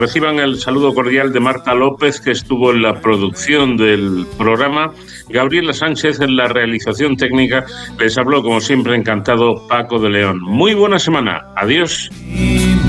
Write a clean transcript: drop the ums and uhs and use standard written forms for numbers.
Reciban el saludo cordial de Marta López, que estuvo en la producción del programa. Gabriela Sánchez en la realización técnica. Les habló, como siempre, encantado, Paco de León. Muy buena semana. Adiós.